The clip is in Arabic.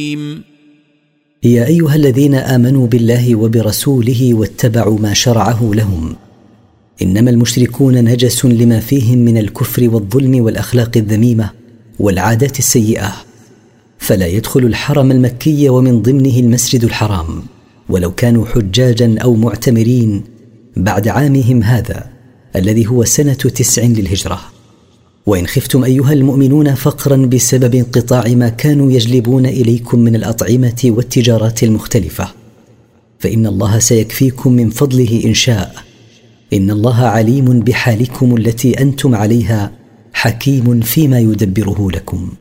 يا أيها الذين آمنوا بالله وبرسوله واتبعوا ما شرعه لهم، إنما المشركون نجس لما فيهم من الكفر والظلم والأخلاق الذميمة والعادات السيئة، فلا يدخل الحرم المكي ومن ضمنه المسجد الحرام ولو كانوا حجاجا أو معتمرين بعد عامهم هذا الذي هو سنة 9 للهجرة. وإن خفتم أيها المؤمنون فقرا بسبب انقطاع ما كانوا يجلبون إليكم من الأطعمة والتجارات المختلفة، فإن الله سيكفيكم من فضله إن شاء، إن الله عليم بحالكم التي أنتم عليها، حكيم فيما يدبره لكم.